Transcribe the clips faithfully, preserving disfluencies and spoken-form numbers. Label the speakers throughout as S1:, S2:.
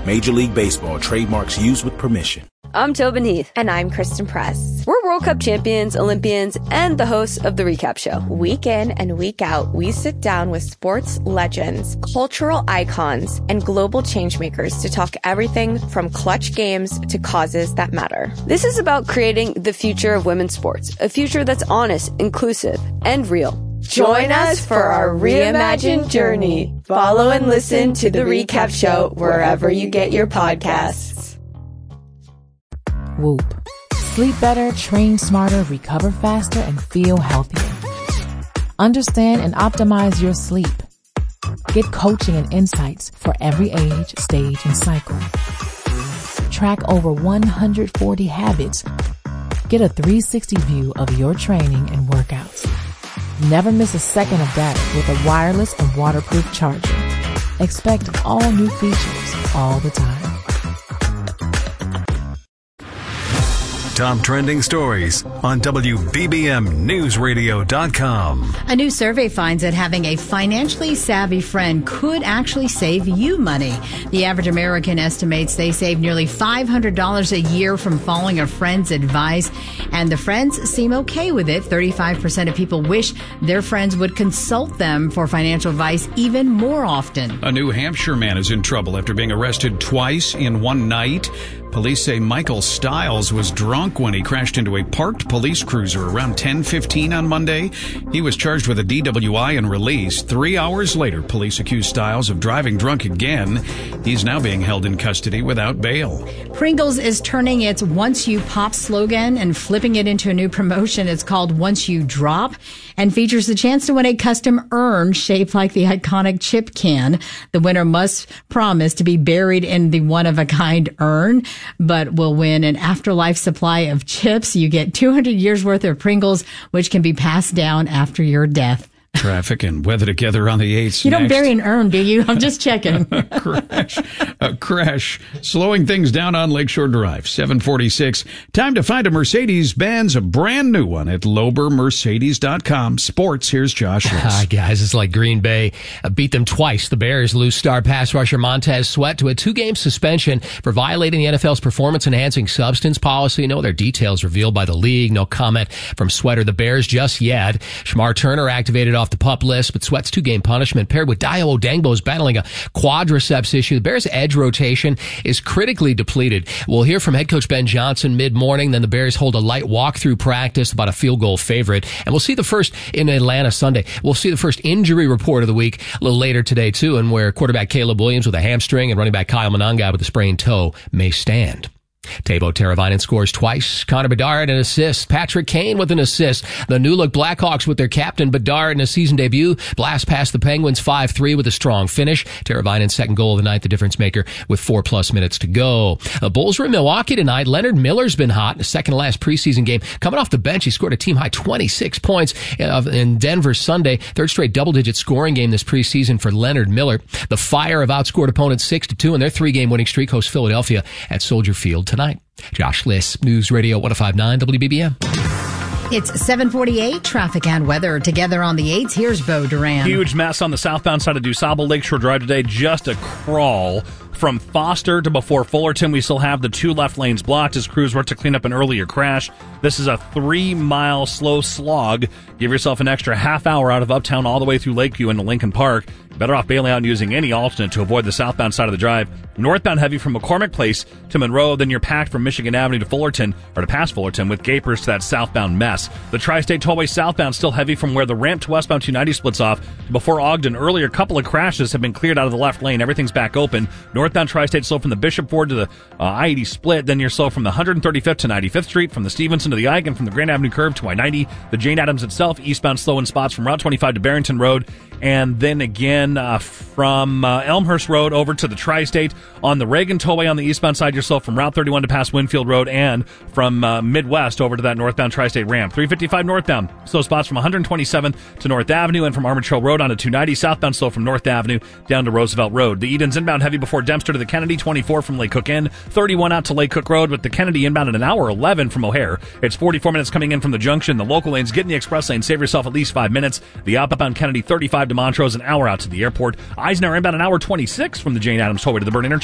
S1: Major League Baseball trademarks used with permission.
S2: I'm Tobin Heath.
S3: And I'm Kristen Press.
S2: We're World Cup champions, Olympians, and the hosts of The Recap Show.
S3: Week in and week out, we sit down with sports legends, cultural icons, and global changemakers to talk everything from clutch games to causes that matter.
S2: This is about creating the future of women's sports, a future that's honest, inclusive, and real.
S3: Join us for our reimagined journey. Follow and listen to The Recap Show wherever you get your podcasts.
S4: Whoop. Sleep better, train smarter, recover faster, and feel healthier. Understand and optimize your sleep. Get coaching and insights for every age, stage, and cycle. Track over one hundred forty habits. Get a three sixty view of your training and workouts. Never miss a second of data with a wireless and waterproof charger. Expect all new features all the time.
S5: Top trending stories on W B B M News Radio dot com.
S6: A new survey finds that having a financially savvy friend could actually save you money. The average American estimates they save nearly five hundred dollars a year from following a friend's advice, and the friends seem okay with it. thirty-five percent of people wish their friends would consult them for financial advice even more often.
S7: A New Hampshire man is in trouble after being arrested twice in one night. Police say Michael Stiles was drunk when he crashed into a parked police cruiser around ten fifteen on Monday. He was charged with a D W I and released. Three hours later, police accused Stiles of driving drunk again. He's now being held in custody without bail.
S6: Pringles is turning its Once You Pop slogan and flipping it into a new promotion. It's called Once You Drop and features the chance to win a custom urn shaped like the iconic chip can. The winner must promise to be buried in the one-of-a-kind urn, but will win an afterlife supply of chips. You get two hundred years worth of Pringles, which can be passed down after your death.
S7: Traffic and weather together on the eighth.
S6: You
S7: next.
S6: don't bury an urn, do you? I'm just checking.
S7: crash. A crash. Slowing things down on Lakeshore Drive. seven forty-six. Time to find a Mercedes-Benz, a brand new one at Lober Mercedes dot com. Sports, here's Josh Liss.
S8: Hi, guys. It's like Green Bay uh, beat them twice. The Bears lose star pass rusher Montez Sweat to a two-game suspension for violating the N F L's performance-enhancing substance policy. No other details revealed by the league. No comment from Sweat or the Bears just yet. Shamar Turner activated off the pup list, but Sweat's two-game punishment paired with Dio Odangbo is battling a quadriceps issue. The Bears' edge rotation is critically depleted. We'll hear from head coach Ben Johnson mid-morning. Then the Bears hold a light walk-through practice, about a field goal favorite. And we'll see the first in Atlanta Sunday. We'll see the first injury report of the week a little later today, too, and where quarterback Caleb Williams with a hamstring and running back Kyle Monangai with a sprained toe may stand. Teuvo Teravainen scores twice. Connor Bedard an assist. Patrick Kane with an assist. The new-look Blackhawks with their captain Bedard in a season debut. Blast past the Penguins five three with a strong finish. Teravainen's second goal of the night, the difference maker with four-plus minutes to go. The Bulls were in Milwaukee tonight. Leonard Miller's been hot in the second-to-last preseason game. Coming off the bench, he scored a team-high twenty-six points in Denver Sunday. Third straight double-digit scoring game this preseason for Leonard Miller. The Fire have outscored opponents six to two in their three-game winning streak hosts Philadelphia at Soldier Field tonight. Josh Liss, News Radio one oh five point nine W B B M.
S6: It's seven forty-eight, traffic and weather together on the eights. Here's Bo Duran.
S9: Huge mess on the southbound side of DuSable Lakeshore Drive today. Just a crawl. From Foster to before Fullerton, we still have the two left lanes blocked as crews work to clean up an earlier crash. This is a three-mile slow slog. Give yourself an extra half hour out of Uptown all the way through Lakeview into Lincoln Park. Better off bailing out and using any alternate to avoid the southbound side of the drive. Northbound heavy from McCormick Place to Monroe, then you're packed from Michigan Avenue to Fullerton, or to past Fullerton, with gapers to that southbound mess. The Tri-State Tollway southbound still heavy from where the ramp to westbound two ninety splits off to before Ogden. Earlier, couple of crashes have been cleared out of the left lane. Everything's back open. Northbound Tri-State slow from the Bishop Ford to the uh, I eighty split. Then you're slow from the one thirty-fifth to ninety-fifth Street, from the Stevenson to the Ike, and from the Grand Avenue curve to I ninety. The Jane Addams itself, eastbound slow in spots from Route twenty-five to Barrington Road. And then again uh, from uh, Elmhurst Road over to the Tri-State. On the Reagan Tollway on the eastbound side, you're slow from Route thirty-one to past Winfield Road, and from uh, Midwest over to that northbound Tri-State ramp. three fifty-five northbound, slow spots from one twenty-seventh to North Avenue, and from Armour Trail Road onto two ninety. Southbound slow from North Avenue down to Roosevelt Road. The Edens inbound heavy before Dempster to the Kennedy, twenty-four from Lake Cook Inn, thirty-one out to Lake Cook Road, with the Kennedy inbound at an hour eleven from O'Hare. It's forty-four minutes coming in from the junction. The local lanes, get in the express lane, save yourself at least five minutes. The outbound Kennedy, thirty-five to Montrose, an hour out to the airport. Eisenhower inbound an hour twenty-six from the Jane Addams Tollway to the Burn Interchange.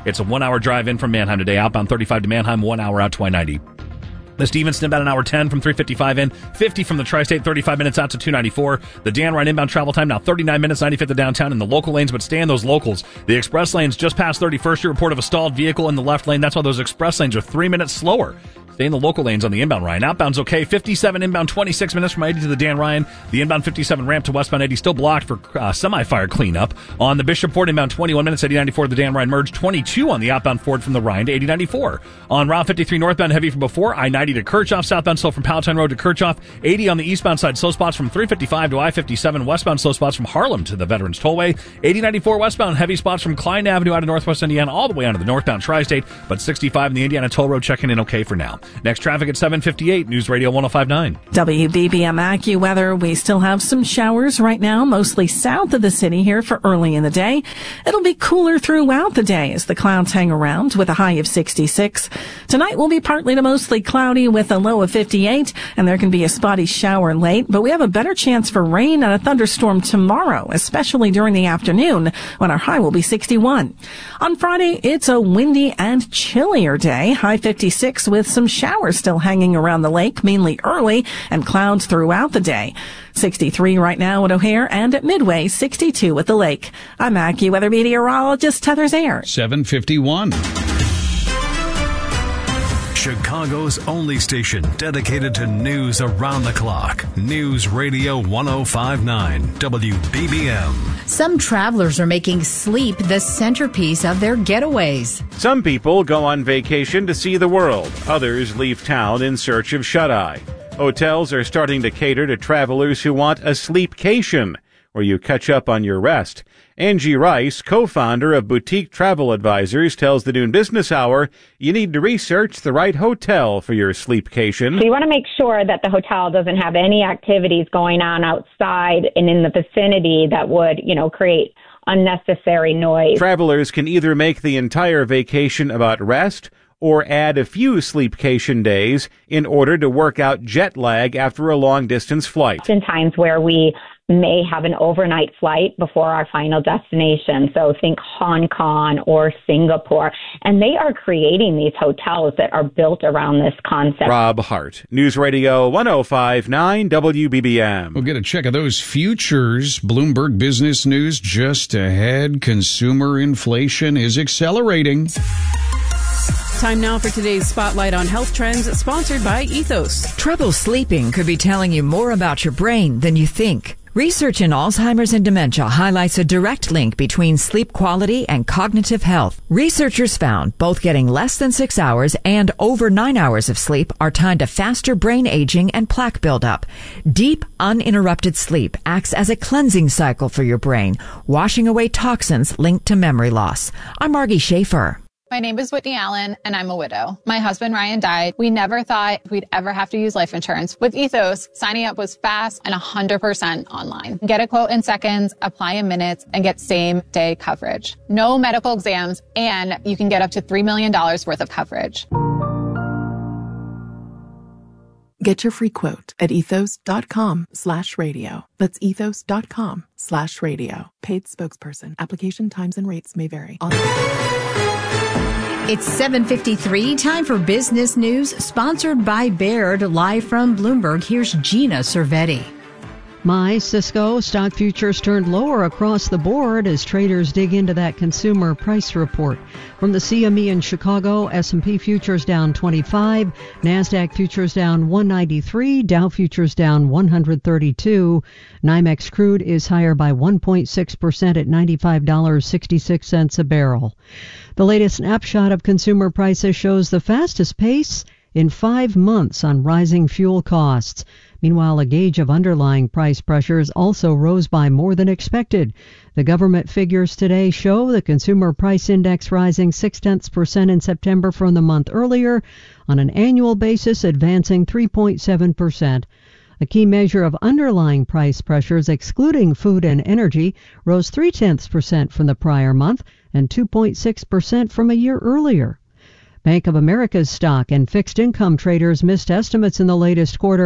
S9: It's a one-hour drive in from Manheim today. Outbound thirty-five to Manheim, one hour out to I ninety. The Stevenson about an hour ten from three fifty-five in, fifty from the Tri-State, thirty-five minutes out to two ninety-four. The Dan Ryan inbound travel time now thirty-nine minutes, ninety-fifth to downtown in the local lanes, but stay in those locals. The express lanes just past thirty-first. Your report of a stalled vehicle in the left lane. That's why those express lanes are three minutes slower. Stay in the local lanes on the inbound Ryan. Outbound's okay. fifty-seven inbound, twenty-six minutes from eighty to the Dan Ryan. The inbound fifty-seven ramp to westbound eighty still blocked for uh, semi-fire cleanup. On the Bishopport inbound twenty-one minutes, eighty ninety-four to the Dan Ryan merge. twenty-two on the outbound Ford from the Ryan to eighty ninety-four. On Route fifty-three northbound heavy from before. I ninety to Kirchhoff. Southbound slow from Palatine Road to Kirchhoff. eighty on the eastbound side. Slow spots from three fifty-five to I fifty-seven. Westbound slow spots from Harlem to the Veterans Tollway. eighty ninety-four westbound heavy spots from Klein Avenue out of Northwest Indiana all the way onto the northbound Tri-State. But sixty-five in the Indiana Toll Road checking in okay for now. Next traffic at seven fifty-eight, News Radio one oh five point nine.
S10: W B B M AccuWeather. We still have some showers right now, mostly south of the city here for early in the day. It'll be cooler throughout the day as the clouds hang around with a high of sixty-six. Tonight will be partly to mostly cloudy with a low of fifty-eight, and there can be a spotty shower late, but we have a better chance for rain and a thunderstorm tomorrow, especially during the afternoon when our high will be sixty-one. On Friday, it's a windy and chillier day, high fifty-six with some showers still hanging around the lake, mainly early, and clouds throughout the day. sixty-three right now at O'Hare, and at Midway, sixty-two at the lake. I'm AccuWeather meteorologist Heather Zayer.
S7: seven fifty-one.
S5: Chicago's only station dedicated to news around the clock. News Radio one oh five point nine, W B B M.
S6: Some travelers are making sleep the centerpiece of their getaways.
S11: Some people go on vacation to see the world. Others leave town in search of shut-eye. Hotels are starting to cater to travelers who want a sleepcation, where you catch up on your rest. Angie Rice, co-founder of Boutique Travel Advisors, tells the Noon Business Hour you need to research the right hotel for your sleepcation.
S12: So you want to make sure that the hotel doesn't have any activities going on outside and in the vicinity that would, you know, create unnecessary noise.
S11: Travelers can either make the entire vacation about rest or add a few sleepcation days in order to work out jet lag after a long-distance flight.
S12: Oftentimes where we may have an overnight flight before our final destination. So think Hong Kong or Singapore. And they are creating these hotels that are built around this concept.
S11: Rob Hart, News Radio one oh five point nine W B B M.
S7: We'll get a check of those futures. Bloomberg Business News just ahead. Consumer inflation is accelerating.
S13: Time now for today's Spotlight on Health Trends, sponsored by Ethos.
S14: Trouble sleeping could be telling you more about your brain than you think. Research in Alzheimer's and dementia highlights a direct link between sleep quality and cognitive health. Researchers found both getting less than six hours and over nine hours of sleep are tied to faster brain aging and plaque buildup. Deep, uninterrupted sleep acts as a cleansing cycle for your brain, washing away toxins linked to memory loss. I'm Margie Schaefer.
S15: My name is Whitney Allen, and I'm a widow. My husband, Ryan, died. We never thought we'd ever have to use life insurance. With Ethos, signing up was fast and one hundred percent online. Get a quote in seconds, apply in minutes, and get same-day coverage. No medical exams, and you can get up to three million dollars worth of coverage.
S16: Get your free quote at ethos.com slash radio. That's ethos.com slash radio. Paid spokesperson. Application times and rates may vary.
S6: It's seven fifty-three, time for business news, sponsored by Baird, live from Bloomberg. Here's Gina Cervetti.
S17: My Cisco stock futures turned lower across the board as traders dig into that consumer price report. From the C M E in Chicago, S and P futures down twenty-five, NASDAQ futures down one ninety-three, Dow futures down one hundred thirty-two. NYMEX crude is higher by one point six percent at ninety-five dollars and sixty-six cents a barrel. The latest snapshot of consumer prices shows the fastest pace in five months on rising fuel costs. Meanwhile, a gauge of underlying price pressures also rose by more than expected. The government figures today show the consumer price index rising six tenths percent in September from the month earlier, on an annual basis advancing three point seven percent. A key measure of underlying price pressures, excluding food and energy, rose three tenths percent from the prior month and two point six percent from a year earlier. Bank of America's stock and fixed income traders missed estimates in the latest quarter.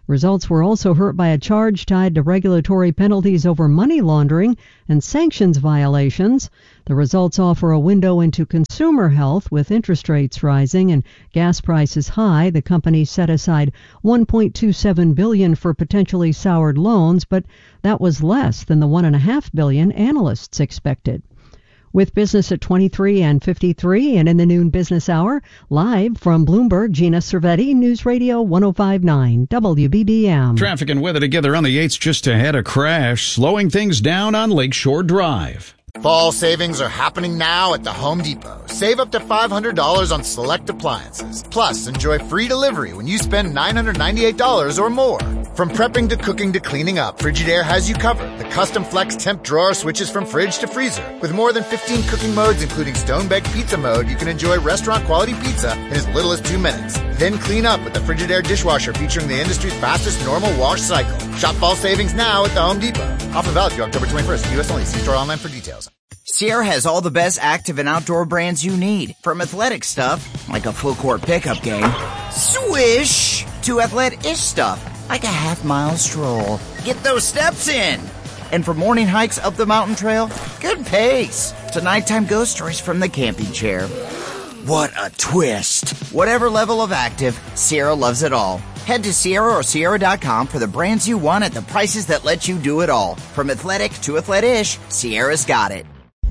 S17: Results were also hurt by a charge tied to regulatory penalties over money laundering and sanctions violations. The results offer a window into consumer health with interest rates rising and gas prices high. The company set aside one point two seven billion dollars for potentially soured loans, but that was less than the one point five billion dollars analysts expected. With business at twenty-three and fifty-three and in the noon business hour, live from Bloomberg, Gina Cervetti, News Radio one oh five point nine W B B M.
S7: Traffic and weather together on the eights just ahead a crash, slowing things down on Lakeshore Drive.
S18: Fall savings are happening now at the Home Depot. Save up to five hundred dollars on select appliances. Plus, enjoy free delivery when you spend nine hundred ninety-eight dollars or more. From prepping to cooking to cleaning up, Frigidaire has you covered. The custom flex temp drawer switches from fridge to freezer. With more than fifteen cooking modes, including stone-baked pizza mode, you can enjoy restaurant-quality pizza in as little as two minutes. Then clean up with the Frigidaire dishwasher featuring the industry's fastest normal wash cycle. Shop fall savings now at the Home Depot. Offer valid through October twenty-first. U S only. See store online for details.
S19: Sierra has all the best active and outdoor brands you need. From athletic stuff, like a full court pickup game, swish, to athlete-ish stuff, like a half mile stroll. Get those steps in. And for morning hikes up the mountain trail, good pace. To nighttime ghost stories from the camping chair. What a twist. Whatever level of active, Sierra loves it all. Head to Sierra or Sierra dot com for the brands you want at the prices that let you do it all. From athletic to athlete-ish, Sierra's got it.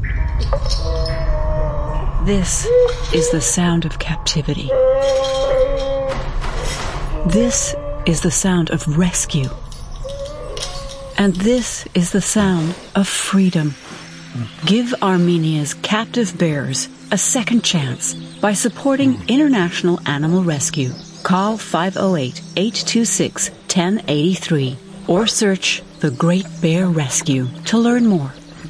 S20: This is the sound of captivity. This is the sound of rescue. And this is the sound of freedom. Give Armenia's captive bears a second chance by supporting International Animal Rescue. Call five oh eight, eight two six, one oh eight three or search The Great Bear Rescue to learn more.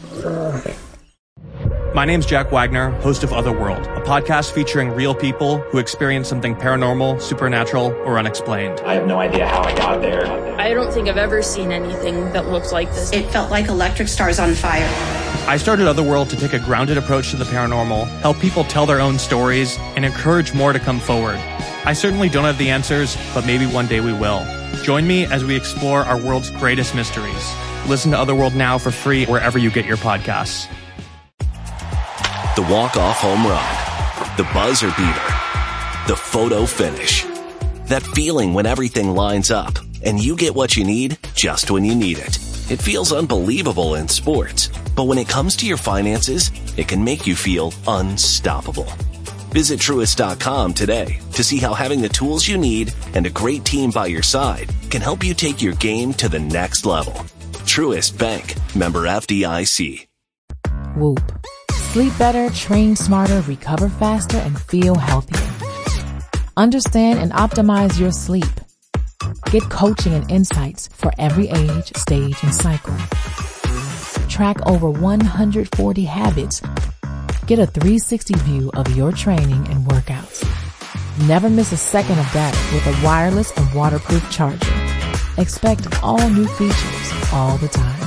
S21: My name's Jack Wagner, host of Otherworld, a podcast featuring real people who experience something paranormal, supernatural, or unexplained.
S22: I have no idea how I got there.
S23: I don't think I've ever seen anything that looks like this.
S24: It felt like electric stars on fire.
S21: I started Otherworld to take a grounded approach to the paranormal, help people tell their own stories, and encourage more to come forward. I certainly don't have the answers, but maybe one day we will. Join me as we explore our world's greatest mysteries. Listen to Otherworld now for free wherever you get your podcasts.
S25: The walk-off home run, the buzzer beater, the photo finish. That feeling when everything lines up and you get what you need just when you need it. It feels unbelievable in sports, but when it comes to your finances, it can make you feel unstoppable. Visit Truist dot com today to see how having the tools you need and a great team by your side can help you take your game to the next level. Truist Bank, member F D I C.
S4: Whoop. Sleep better, train smarter, recover faster, and feel healthier. Understand and optimize your sleep. Get coaching and insights for every age, stage, and cycle. Track over one hundred forty habits. Get a three sixty view of your training and workouts. Never miss a second of data with a wireless and waterproof charger. Expect all new features all the time.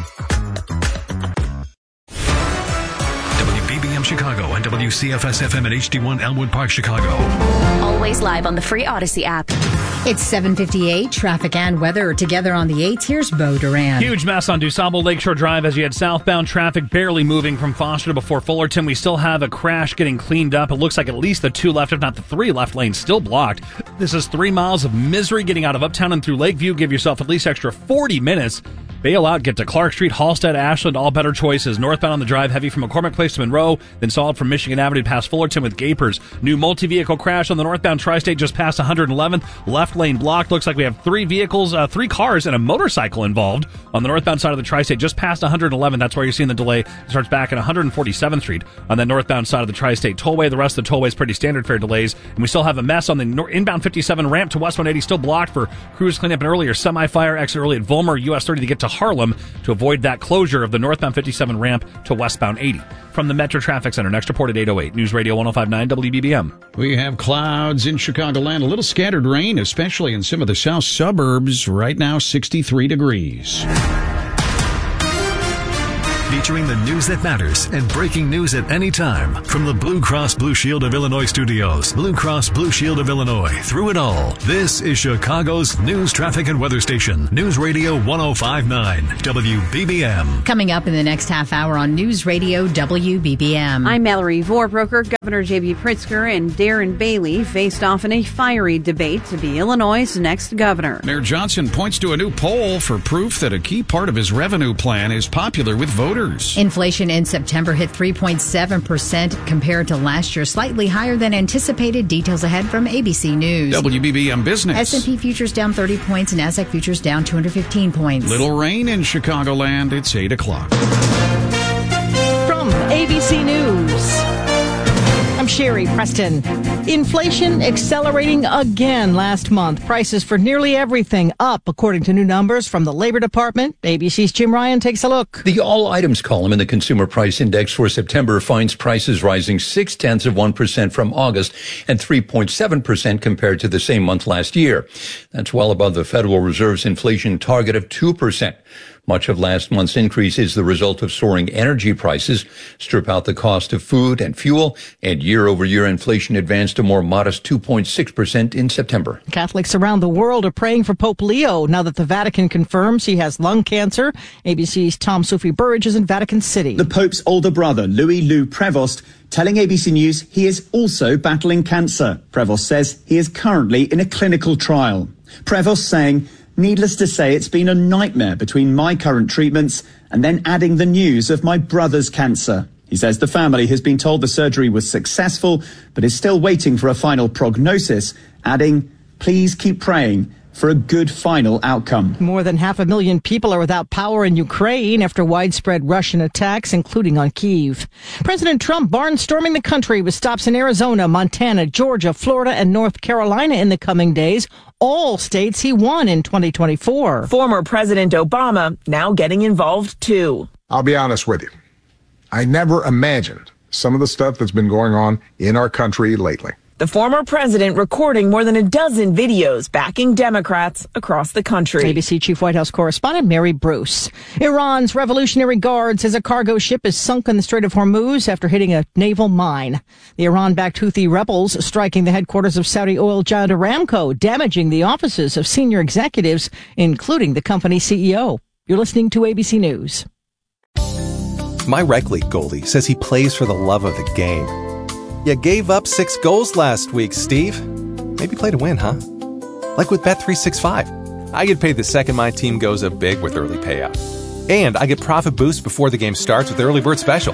S5: W B B M Chicago and W C F S F M at H D one Elmwood Park, Chicago.
S26: Always live on the free Odyssey app.
S6: It's seven fifty-eight. Traffic and weather are together on the eights. Here's Bo Duran.
S9: Huge mess on DuSable Lakeshore Drive as you had southbound traffic barely moving from Foster to before Fullerton. We still have a crash getting cleaned up. It looks like at least the two left, if not the three left lanes, still blocked. This is three miles of misery getting out of Uptown and through Lakeview. Give yourself at least extra forty minutes. Bail out, get to Clark Street, Halstead, Ashland, all better choices. Northbound on the drive, heavy from McCormick Place to Monroe, then solid from Michigan Avenue past Fullerton with Gapers. New multi-vehicle crash on the northbound Tri-State just past one hundred eleventh. Left lane blocked. Looks like we have three vehicles, uh, three cars and a motorcycle involved on the northbound side of the Tri-State just past one hundred eleven. That's where you're seeing the delay. It starts back at one hundred forty-seventh Street on the northbound side of the Tri-State Tollway. The rest of the tollway is pretty standard fare delays. And we still have a mess on the nor- inbound fifty-seven ramp to West one eighty, still blocked for crews cleaning up an earlier semi-fire exit early at Volmer, U S thirty to get to Harlem to avoid that closure of the northbound fifty-seven ramp to westbound eighty. From the Metro Traffic Center, next report at eight oh eight. News Radio one oh five point nine W B B M.
S7: We have clouds in Chicagoland, a little scattered rain, especially in some of the south suburbs. Right now, sixty-three degrees.
S5: featuring the news that matters and breaking news at any time. From the Blue Cross Blue Shield of Illinois studios, Blue Cross Blue Shield of Illinois, through it all. This is Chicago's news, traffic, and weather station. News Radio one oh five point nine, W B B M.
S6: Coming up in the next half hour on News Radio W B B M.
S13: I'm Mallory Vorbroker. Governor J B. Pritzker and Darren Bailey faced off in a fiery debate to be Illinois' next governor.
S7: Mayor Johnson points to a new poll for proof that a key part of his revenue plan is popular with voters.
S6: Inflation in September hit three point seven percent compared to last year, slightly higher than anticipated. Details ahead from A B C News.
S7: W B B M Business.
S6: S and P futures down thirty points and NASDAQ futures down two hundred fifteen points.
S7: Little rain in Chicagoland. It's eight o'clock.
S1: From A B C News, I'm Sherry Preston. Inflation accelerating again last month. Prices for nearly everything up, according to new numbers from the Labor Department. A B C's Jim Ryan takes a look.
S2: The all items column in the Consumer Price Index for September finds prices rising six tenths of one percent from August and three point seven percent compared to the same month last year. That's well above the Federal Reserve's inflation target of two percent. Much of last month's increase is the result of soaring energy prices. Strip out the cost of food and fuel, and year-over-year inflation advanced a more modest two point six percent in September.
S1: Catholics around the world are praying for Pope Leo now that the Vatican confirms he has lung cancer. A B C's Tom Sophie Burridge is in Vatican City.
S3: The Pope's older brother, Louis Lou Prevost, telling A B C News he is also battling cancer. Prevost says he is currently in a clinical trial. Prevost saying, "Needless to say, it's been a nightmare between my current treatments and then adding the news of my brother's cancer." He says the family has been told the surgery was successful, but is still waiting for a final prognosis, adding, "Please keep praying for a good final outcome."
S1: More than half a million people are without power in Ukraine after widespread Russian attacks, including on Kyiv. President Trump barnstorming the country with stops in Arizona, Montana, Georgia, Florida, and North Carolina in the coming days. All states he won in twenty twenty-four.
S8: Former President Obama now getting involved too.
S10: I'll be honest with you. I never imagined some of the stuff that's been going on in our country lately.
S8: The former president recording more than a dozen videos backing Democrats across the country.
S1: A B C Chief White House Correspondent Mary Bruce. Iran's Revolutionary Guard says a cargo ship is sunk in the Strait of Hormuz after hitting a naval mine. The Iran-backed Houthi rebels striking the headquarters of Saudi oil giant Aramco, damaging the offices of senior executives, including the company's C E O. You're listening to A B C News.
S12: My rec league goalie says he plays for the love of the game. You gave up six goals last week, Steve. Maybe play to win, huh? Like with Bet three sixty-five. I get paid the second my team goes up big with early payout. And I get profit boost before the game starts with the early bird special.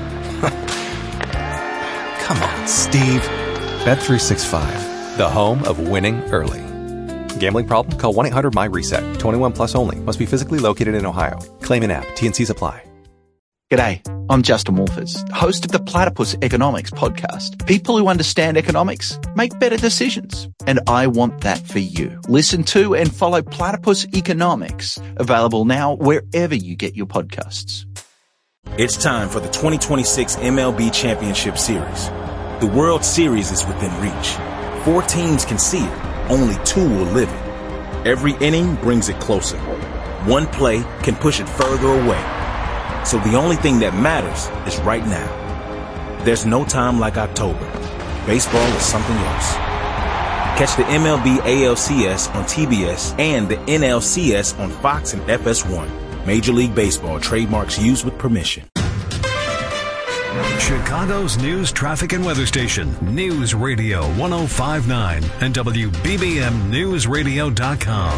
S12: Come on, Steve. Bet three sixty-five, the home of winning early. Gambling problem? Call one eight hundred my reset. twenty-one plus only. Must be physically located in Ohio. Claim in app. T N Cs apply.
S27: G'day, I'm Justin Wolfers, host of the Platypus Economics podcast. People who understand economics make better decisions, and I want that for you. Listen to and follow Platypus Economics, available now wherever you get your podcasts.
S28: It's time for the twenty twenty-six M L B Championship Series. The World Series is within reach. Four teams can see it, only two will live it. Every inning brings it closer. One play can push it further away. So the only thing that matters is right now. There's no time like October. Baseball is something else. Catch the M L B A L C S on T B S and the N L C S on Fox and F S one. Major League Baseball trademarks used with permission.
S5: Chicago's news, traffic, and weather station. News Radio one oh five point nine and W B B M News Radio dot com.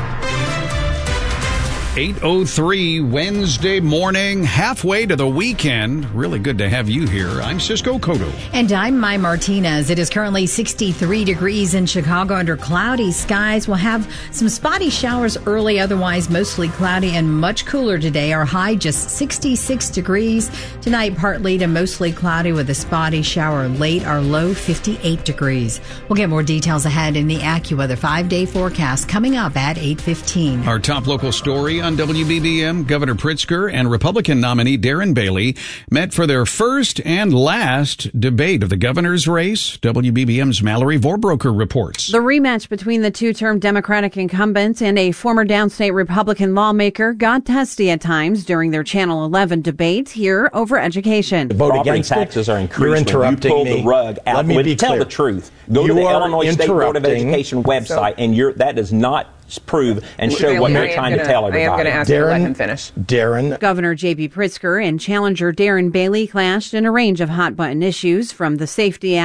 S7: eight oh three Wednesday morning, halfway to the weekend. Really good to have you here. I'm Cisco Cotto.
S6: And I'm Mai Martinez. It is currently sixty-three degrees in Chicago under cloudy skies. We'll have some spotty showers early, otherwise mostly cloudy and much cooler today. Our high just sixty-six degrees. Tonight, partly to mostly cloudy with a spotty shower late. Our low fifty-eight degrees. We'll get more details ahead in the AccuWeather five-day forecast coming up at eight fifteen.
S7: Our top local story, on W B B M, Governor Pritzker and Republican nominee Darren Bailey met for their first and last debate of the governor's race. W B B M's Mallory Vorbroker reports.
S13: The rematch between the two-term Democratic incumbent and a former downstate Republican lawmaker got testy at times during their Channel eleven debate here over education.
S11: Vote against taxes are increased. You're interrupting when you pull the rug out. Let me be clear. Tell the truth. Go you to the Illinois State Board of Education website, so, and you're, that does not prove and show okay, what you're trying gonna, to tell everybody.
S14: I am going to ask Darren, you to let him finish.
S10: Darren.
S13: Governor J B. Pritzker and challenger Darren Bailey clashed in a range of hot-button issues, from the Safety Act